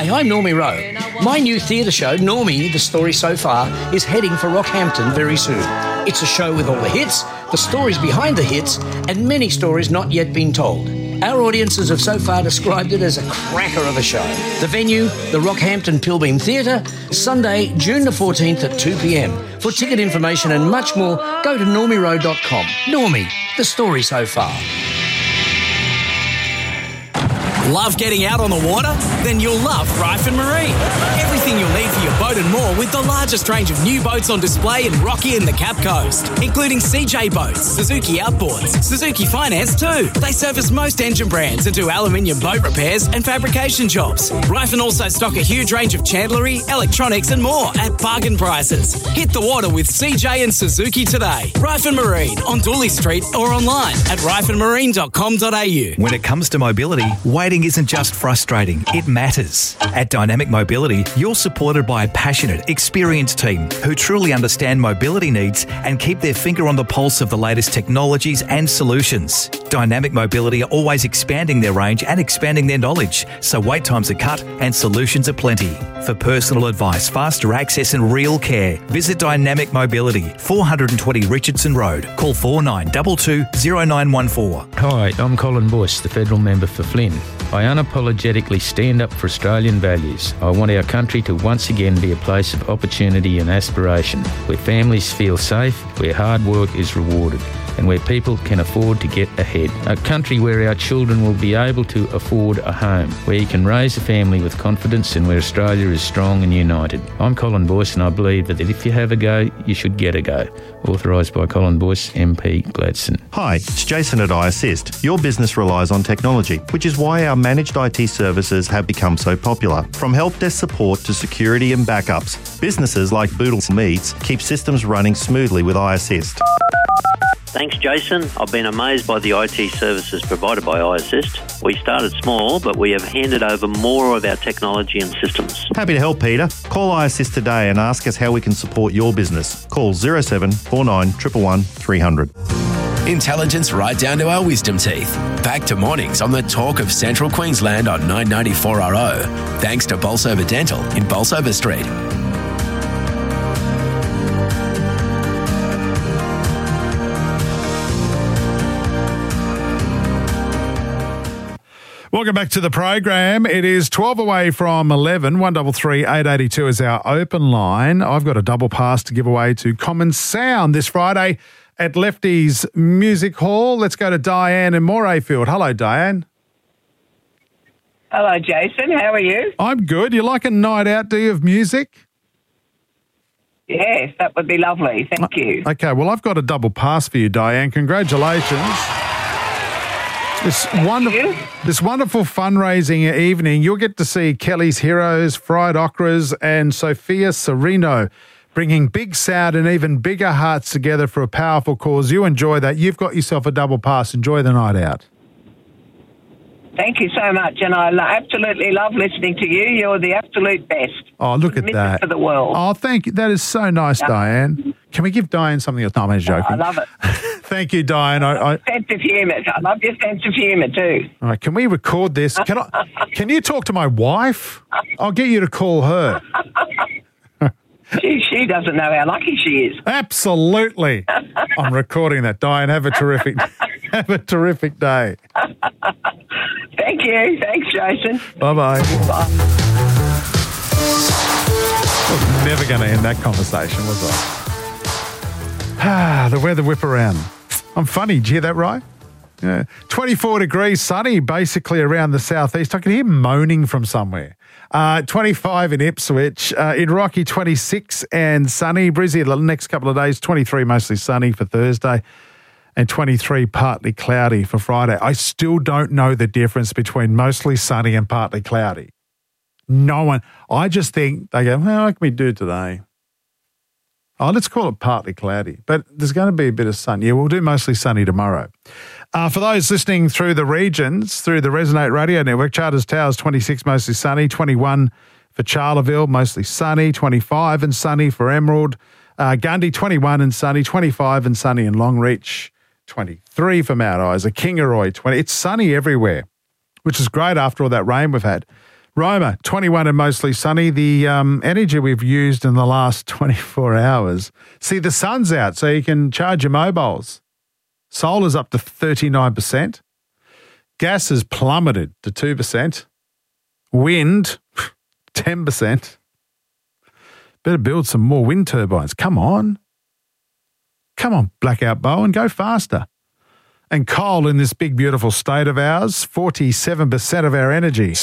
Hi, I'm Normie Rowe. My new theatre show, Normie, The Story So Far, is heading for Rockhampton very soon. It's a show with all the hits, the stories behind the hits, and many stories not yet been told. Our audiences have so far described it as a cracker of a show. The venue, the Rockhampton Pilbeam Theatre, Sunday, June the 14th at 2 p.m. For ticket information and much more, go to normierowe.com. Normie, The Story So Far. Love getting out on the water? Then you'll love Ryford Marine. Everything you'll need for your boat and more with the largest range of new boats on display in Rocky and the Cap Coast, including CJ Boats, Suzuki Outboards, Suzuki Finance too. They service most engine brands and do aluminium boat repairs and fabrication jobs. Ryford also stock a huge range of chandlery, electronics and more at bargain prices. Hit the water with CJ and Suzuki today. Ryford Marine on Dooley Street or online at ryfordmarine.com.au. When it comes to mobility, waiting isn't just frustrating, it matters. At Dynamic Mobility, you're supported by a passionate, experienced team who truly understand mobility needs and keep their finger on the pulse of the latest technologies and solutions. Dynamic Mobility are always expanding their range and expanding their knowledge, so wait times are cut and solutions are plenty. For personal advice, faster access and real care, visit Dynamic Mobility, 420 Richardson Road. Call 4922 0914. Hi, I'm Colin Boyce, the federal member for Flynn. I unapologetically stand up for Australian values. I want our country to once again be a place of opportunity and aspiration, where families feel safe, where hard work is rewarded, and where people can afford to get ahead. A country where our children will be able to afford a home, where you can raise a family with confidence and where Australia is strong and united. I'm Colin Boyce and I believe that if you have a go, you should get a go. Authorised by Colin Boyce, MP, Gladstone. Hi, it's Jason at iAssist. Your business relies on technology, which is why our managed IT services have become so popular. From help desk support to security and backups, businesses like Boodle Meats keep systems running smoothly with iAssist. Thanks, Jason. I've been amazed by the IT services provided by iAssist. We started small, but we have handed over more of our technology and systems. Happy to help, Peter. Call iAssist today and ask us how we can support your business. Call 07 49 111 300. Intelligence right down to our wisdom teeth. Back to mornings on the talk of Central Queensland on 994RO. Thanks to Bolsover Dental in Bolsover Street. Welcome back to the program. It is 12 away from 11. 133 882 is our open line. I've got a double pass to give away to Common Sound this Friday at Lefty's Music Hall. Let's go to Diane in Morayfield. Hello, Diane. Hello, Jason. How are you? I'm good. You like a night out, do you, of music? Yes, that would be lovely. Thank you. Okay, well, I've got a double pass for you, Diane. Congratulations. This wonderful fundraising evening, you'll get to see Kelly's Heroes, Fried Okras and Sophia Sereno bringing big sound and even bigger hearts together for a powerful cause. You enjoy that. You've got yourself a double pass. Enjoy the night out. Thank you so much, and I absolutely love listening to you. You're the absolute best. Oh, look at that. For the world. Oh, thank you. That is so nice, Diane. Can we give Diane something else? No, I'm joking. I love it. Thank you, Diane. Sense of humour. I love your sense of humour too. All right, can we record this? Can you talk to my wife? I'll get you to call her. She doesn't know how lucky she is. Absolutely. I'm recording that. Diane, have a terrific day. Thank you. Thanks, Jason. Bye-bye. Bye. I was never going to end that conversation, was I? The weather whip around. I'm funny. Did you hear that right? Yeah. 24 degrees, sunny, basically around the southeast. I can hear moaning from somewhere. 25 in Ipswich. In Rocky, 26 and sunny. Brizzy, the next couple of days, 23 mostly sunny for Thursday and 23 partly cloudy for Friday. I still don't know the difference between mostly sunny and partly cloudy. No one. I just think they go, well, what can we do today? Oh, let's call it partly cloudy. But there's going to be a bit of sun. Yeah, we'll do mostly sunny tomorrow. For those listening through the regions, through the Resonate Radio Network, Charters Towers, 26 mostly sunny, 21 for Charleville, mostly sunny, 25 and sunny for Emerald, Gundy, 21 and sunny, 25 and sunny in Longreach, 23 for Mount Isa, Kingaroy, 20. It's sunny everywhere, which is great after all that rain we've had. Roma, 21 and mostly sunny. The energy we've used in the last 24 hours. See, the sun's out, so you can charge your mobiles. Solar's up to 39%. Gas has plummeted to 2%. Wind, 10%. Better build some more wind turbines. Come on. Come on, Blackout Bowen, go faster. And coal in this big, beautiful state of ours, 47% of our energy.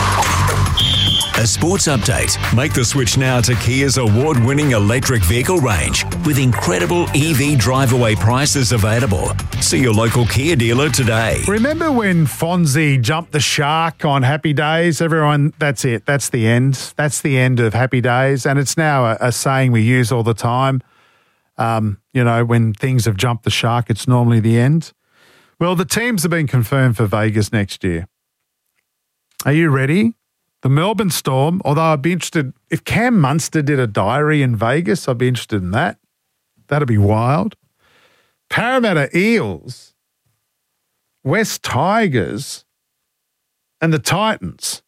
A sports update. Make the switch now to Kia's award-winning electric vehicle range with incredible EV drive-away prices available. See your local Kia dealer today. Remember when Fonzie jumped the shark on Happy Days? Everyone, that's it. That's the end. That's the end of Happy Days. And it's now a saying we use all the time. When things have jumped the shark, it's normally the end. Well, the teams have been confirmed for Vegas next year. Are you ready? The Melbourne Storm, although I'd be interested, if Cam Munster did a diary in Vegas, I'd be interested in that. That'd be wild. Parramatta Eels, West Tigers, and the Titans.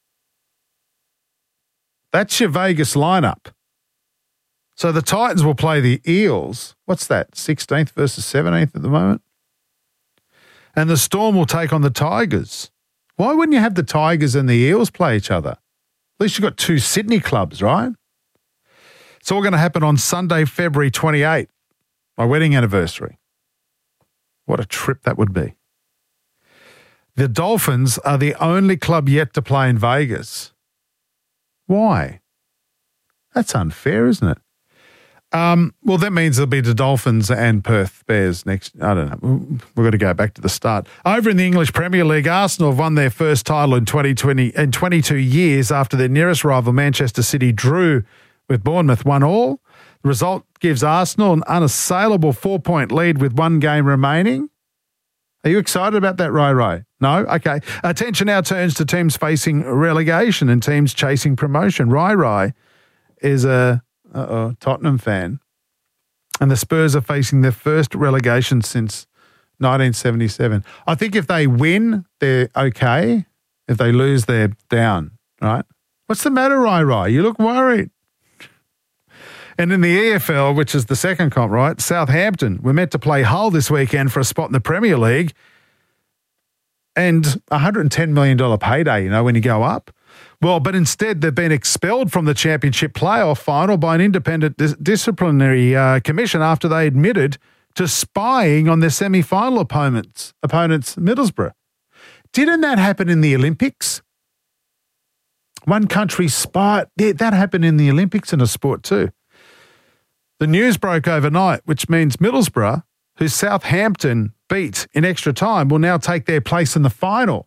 That's your Vegas lineup. So the Titans will play the Eels. What's that, 16th versus 17th at the moment? And the Storm will take on the Tigers. Why wouldn't you have the Tigers and the Eels play each other? At least you've got two Sydney clubs, right? It's all going to happen on Sunday, February 28th, my wedding anniversary. What a trip that would be. The Dolphins are the only club yet to play in Vegas. Why? That's unfair, isn't it? Well, that means there'll be the Dolphins and Perth Bears next. I don't know. We've got to go back to the start. Over in the English Premier League, Arsenal have won their first title in 22 years after their nearest rival, Manchester City, drew with Bournemouth 1-1. The result gives Arsenal an unassailable 4-point lead with one game remaining. Are you excited about that, Rai? No? Okay. Attention now turns to teams facing relegation and teams chasing promotion. Rai is a Tottenham fan, and the Spurs are facing their first relegation since 1977. I think if they win, they're okay. If they lose, they're down, right? What's the matter, Rai? You look worried. And in the EFL, which is the second comp, right, Southampton were meant to play Hull this weekend for a spot in the Premier League and $110 million payday, when you go up. Well, but instead they've been expelled from the Championship playoff final by an independent disciplinary commission after they admitted to spying on their semi-final opponents, Middlesbrough. Didn't that happen in the Olympics? One country spied. Yeah, that happened in the Olympics in a sport too. The news broke overnight, which means Middlesbrough, who Southampton beat in extra time, will now take their place in the final.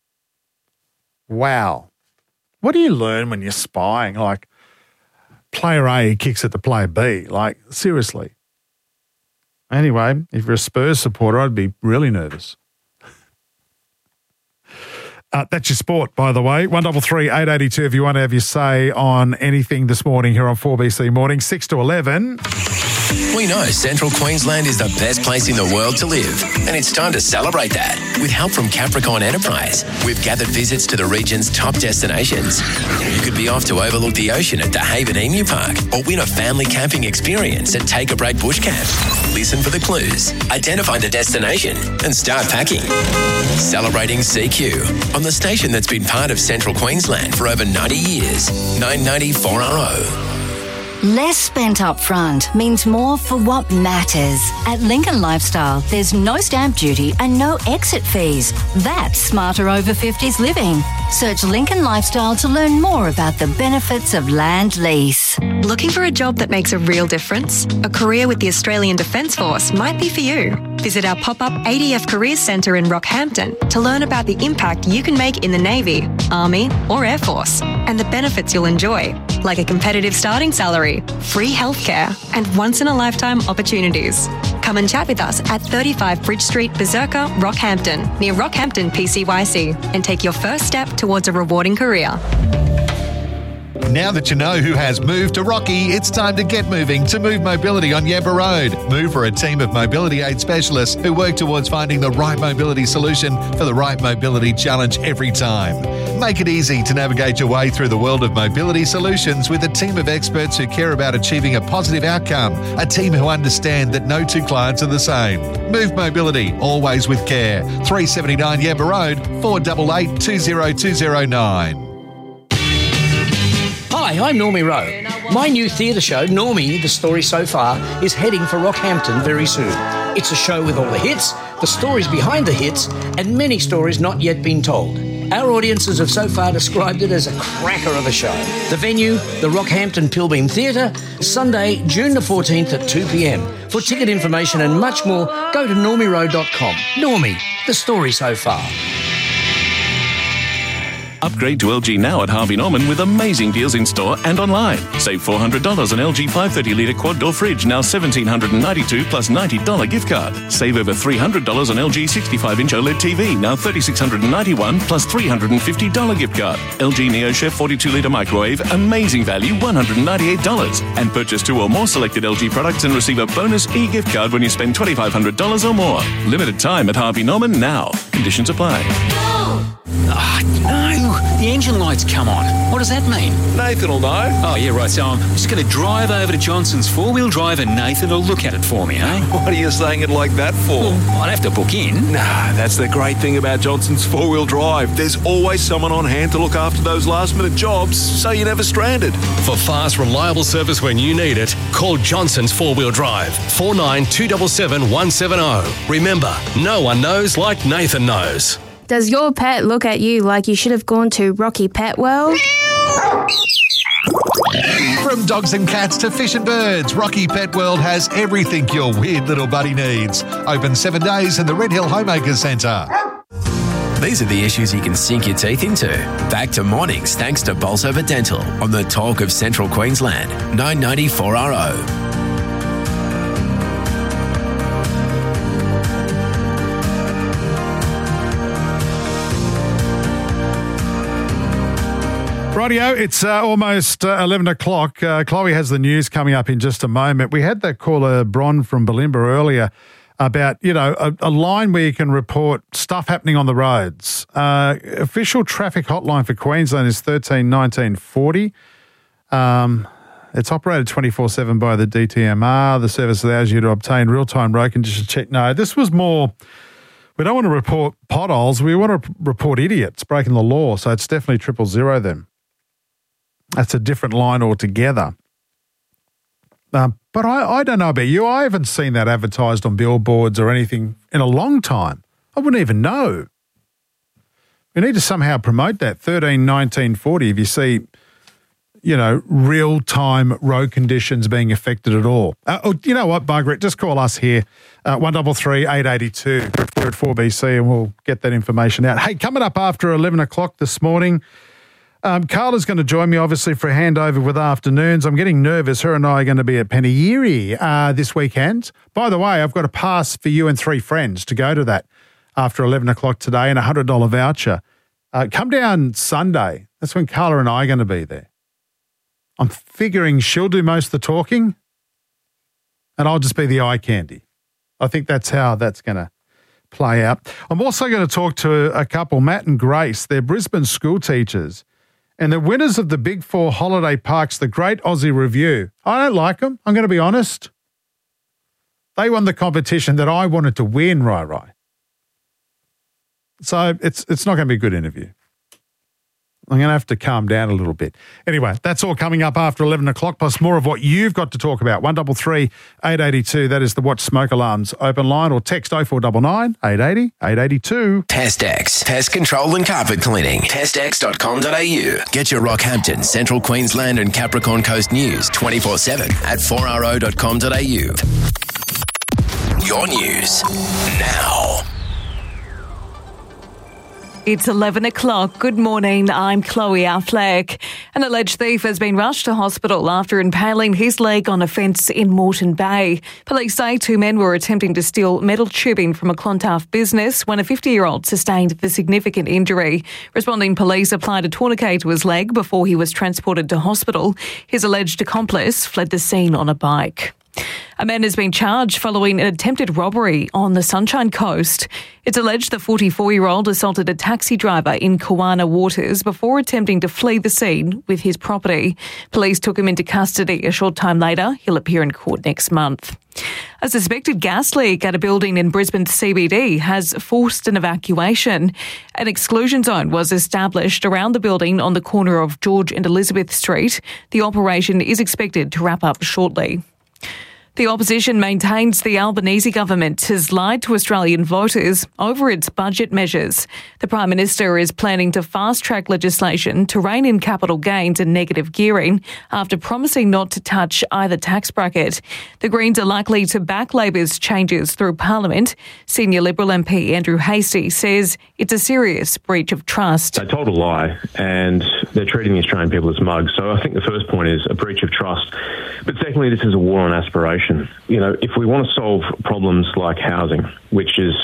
Wow. What do you learn when you're spying? Like, player A kicks it to player B. Like, seriously. Anyway, if you're a Spurs supporter, I'd be really nervous. That's your sport, by the way. 133 882 if you want to have your say on anything this morning here on 4BC Morning, 6 to 11. We know Central Queensland is the best place in the world to live, and it's time to celebrate that. With help from Capricorn Enterprise, we've gathered visits to the region's top destinations. You could be off to overlook the ocean at the Haven Emu Park, or win a family camping experience at Take a Break Bush Camp. Listen for the clues, identify the destination, and start packing. Celebrating CQ on the station that's been part of Central Queensland for over 90 years. 994RO. Less spent up front means more for what matters. At Lincoln Lifestyle, there's no stamp duty and no exit fees. That's smarter over 50s living. Search Lincoln Lifestyle to learn more about the benefits of land lease. Looking for a job that makes a real difference? A career with the Australian Defence Force might be for you. Visit our pop-up ADF Careers Centre in Rockhampton to learn about the impact you can make in the Navy, Army or Air Force and the benefits you'll enjoy, like a competitive starting salary, free healthcare and once-in-a-lifetime opportunities. Come and chat with us at 35 Bridge Street, Berserker, Rockhampton, near Rockhampton PCYC, and take your first step towards a rewarding career. Now that you know who has moved to Rocky, it's time to get moving to Move Mobility on Yamba Road. Move are a team of mobility aid specialists who work towards finding the right mobility solution for the right mobility challenge every time. Make it easy to navigate your way through the world of mobility solutions with a team of experts who care about achieving a positive outcome. A team who understand that no two clients are the same. Move Mobility, always with care. 379 Yamba Road, 488 20209. Hi, I'm Normie Rowe. My new theatre show, Normie, The Story So Far, is heading for Rockhampton very soon. It's a show with all the hits, the stories behind the hits, and many stories not yet been told. Our audiences have so far described it as a cracker of a show. The venue, the Rockhampton Pilbeam Theatre, Sunday, June the 14th at 2 p.m. For ticket information and much more, go to normierowe.com. Normie, The Story So Far. Upgrade to LG now at Harvey Norman with amazing deals in store and online. Save $400 on LG 530-litre quad-door fridge, now $1,792 plus $90 gift card. Save over $300 on LG 65-inch OLED TV, now $3,691 plus $350 gift card. LG NeoChef 42-litre microwave, amazing value, $198. And purchase 2 or more selected LG products and receive a bonus e-gift card when you spend $2,500 or more. Limited time at Harvey Norman now. Conditions apply. No, the engine light's come on. What does that mean? Nathan will know. Oh, yeah, right. So I'm just going to drive over to Johnson's four-wheel drive and Nathan will look at it for me, eh? What are you saying it like that for? Well, I'd have to book in. Nah, that's the great thing about Johnson's four-wheel drive. There's always someone on hand to look after those last-minute jobs, so you're never stranded. For fast, reliable service when you need it, call Johnson's four-wheel drive, 49277170. Remember, no one knows like Nathan knows. Does your pet look at you like you should have gone to Rocky Pet World? From dogs and cats to fish and birds, Rocky Pet World has everything your weird little buddy needs. Open 7 days in the Red Hill Homemakers Centre. These are the issues you can sink your teeth into. Back to mornings thanks to Bolsover Dental on the Talk of Central Queensland, 990 4RO. Rightio, it's almost 11 o'clock. Chloe has the news coming up in just a moment. We had that caller, Bron from Bulimba, earlier about, a line where you can report stuff happening on the roads. Official traffic hotline for Queensland is 13 19 40. It's operated 24/7 by the DTMR. The service allows you to obtain real-time road condition check. No, this was more... We don't want to report potholes. We want to report idiots breaking the law. So it's definitely 000 then. That's a different line altogether. But I don't know about you. I haven't seen that advertised on billboards or anything in a long time. I wouldn't even know. We need to somehow promote that 13 19 40 if you see, real-time road conditions being affected at all. You know what, bugger it, just call us here, 133 882. We're at 4BC and we'll get that information out. Hey, coming up after 11 o'clock this morning, Carla's going to join me, obviously, for a handover with afternoons. I'm getting nervous. Her and I are going to be at Pennyiri this weekend. By the way, I've got a pass for you and 3 friends to go to that after 11 o'clock today and a $100 voucher. Come down Sunday. That's when Carla and I are going to be there. I'm figuring she'll do most of the talking and I'll just be the eye candy. I think that's how that's going to play out. I'm also going to talk to a couple, Matt and Grace. They're Brisbane school teachers. And the winners of the Big 4 holiday parks, the Great Aussie Review. I don't like them. I'm going to be honest. They won the competition that I wanted to win, Rai. So it's not going to be a good interview. I'm going to have to calm down a little bit. Anyway, that's all coming up after 11 o'clock, plus more of what you've got to talk about. 133 882, that is the Watch Smoke Alarms open line, or text 0499 880 882. Pest-X, pest control and carpet cleaning. Pest-X.com.au. Get your Rockhampton, Central Queensland and Capricorn Coast news 24/7 at 4RO.com.au. Your news now. It's 11 o'clock. Good morning. I'm Chloe Affleck. An alleged thief has been rushed to hospital after impaling his leg on a fence in Moreton Bay. Police say 2 men were attempting to steal metal tubing from a Clontarf business when a 50-year-old sustained the significant injury. Responding police applied a tourniquet to his leg before he was transported to hospital. His alleged accomplice fled the scene on a bike. A man has been charged following an attempted robbery on the Sunshine Coast. It's alleged the 44-year-old assaulted a taxi driver in Kawana Waters before attempting to flee the scene with his property. Police took him into custody a short time later. He'll appear in court next month. A suspected gas leak at a building in Brisbane's CBD has forced an evacuation. An exclusion zone was established around the building on the corner of George and Elizabeth Street. The operation is expected to wrap up shortly. The opposition maintains the Albanese government has lied to Australian voters over its budget measures. The Prime Minister is planning to fast-track legislation to rein in capital gains and negative gearing after promising not to touch either tax bracket. The Greens are likely to back Labor's changes through Parliament. Senior Liberal MP Andrew Hastie says it's a serious breach of trust. They told a lie and they're treating the Australian people as mugs. So I think the first point is a breach of trust. But secondly, this is a war on aspiration. You know, if we want to solve problems like housing, which is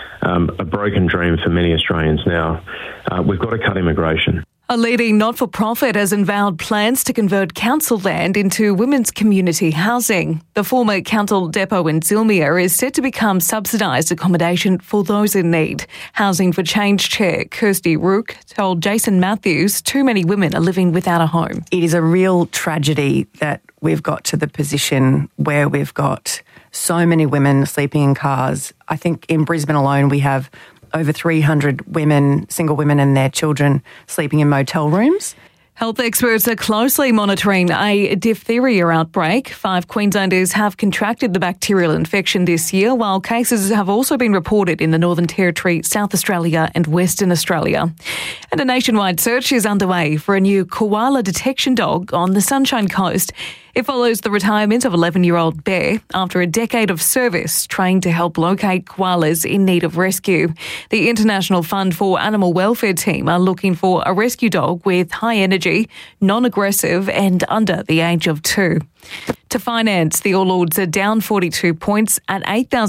a broken dream for many Australians now, we've got to cut immigration. A leading not-for-profit has unveiled plans to convert council land into women's community housing. The former council depot in Zilmia is set to become subsidised accommodation for those in need. Housing for Change Chair Kirsty Rook told Jason Matthews too many women are living without a home. It is a real tragedy that we've got to the position where we've got so many women sleeping in cars. I think in Brisbane alone we have over 300 women, single women and their children sleeping in motel rooms. Health experts are closely monitoring a diphtheria outbreak. 5 Queenslanders have contracted the bacterial infection this year, while cases have also been reported in the Northern Territory, South Australia and Western Australia. And a nationwide search is underway for a new koala detection dog on the Sunshine Coast. It follows the retirement of 11-year-old Bear after a decade of service trained to help locate koalas in need of rescue. The International Fund for Animal Welfare team are looking for a rescue dog with high energy, non-aggressive and under the age of 2. To finance, the All Ords are down 42 points at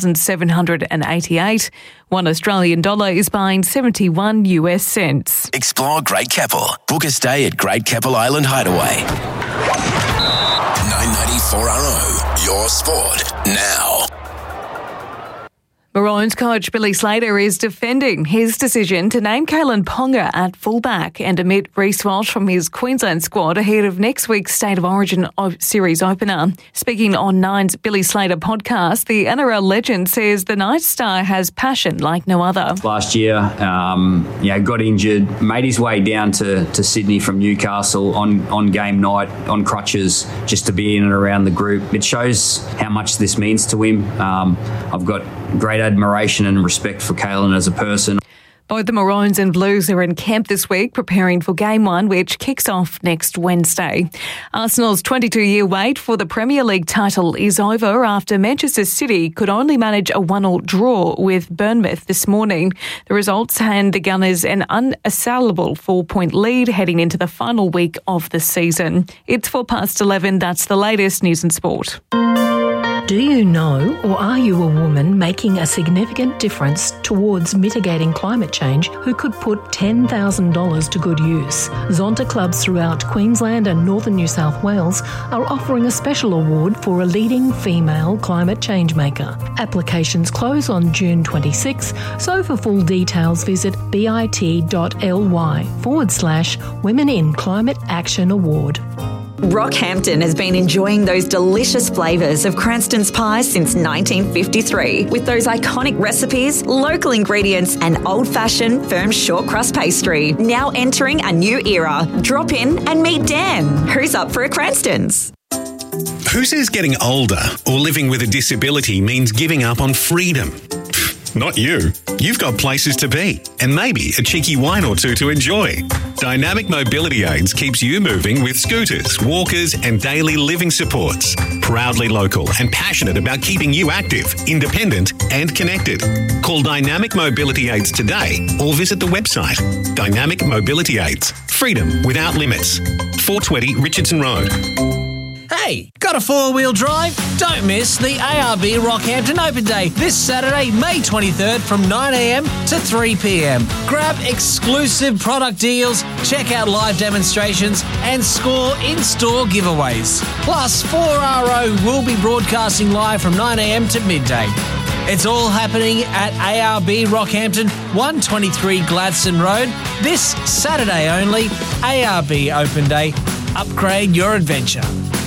8,788. $1 Australian dollar is buying 71 US cents. Explore Great Keppel. Book a stay at Great Keppel Island Hideaway. 994RO, your sport now. Maroons coach Billy Slater is defending his decision to name Kalen Ponga at fullback and omit Reece Walsh from his Queensland squad ahead of next week's State of Origin series opener. Speaking on Nine's Billy Slater podcast, the NRL legend says the Night Star has passion like no other. Last year, got injured, made his way down to Sydney from Newcastle on game night, on crutches, just to be in and around the group. It shows how much this means to him. I've got great admiration and respect for Kalen as a person. Both the Maroons and Blues are in camp this week preparing for Game 1, which kicks off next Wednesday. Arsenal's 22-year wait for the Premier League title is over after Manchester City could only manage a 1-1 draw with Bournemouth this morning. The results hand the Gunners an unassailable 4-point lead heading into the final week of the season. It's 11:04. That's the latest news and sport. Do you know, or are you a woman making a significant difference towards mitigating climate change who could put $10,000 to good use? Zonta clubs throughout Queensland and northern New South Wales are offering a special award for a leading female climate change maker. Applications close on June 26, so for full details visit bit.ly/Women in Climate Action Award. Rockhampton has been enjoying those delicious flavours of Cranston's pies since 1953. With those iconic recipes, local ingredients and old-fashioned firm short crust pastry. Now entering a new era. Drop in and meet Dan. Who's up for a Cranston's? Who says getting older or living with a disability means giving up on freedom? Not you. You've got places to be and maybe a cheeky wine or two to enjoy. Dynamic Mobility Aids keeps you moving with scooters, walkers and daily living supports. Proudly local and passionate about keeping you active, independent and connected. Call Dynamic Mobility Aids today or visit the website. Dynamic Mobility Aids. Freedom without limits. 420 Richardson Road. Hey, got a four-wheel drive? Don't miss the ARB Rockhampton Open Day this Saturday, May 23rd from 9am to 3pm. Grab exclusive product deals, check out live demonstrations and score in-store giveaways. Plus, 4RO will be broadcasting live from 9am to midday. It's all happening at ARB Rockhampton, 123 Gladstone Road, this Saturday only. ARB Open Day. Upgrade your adventure.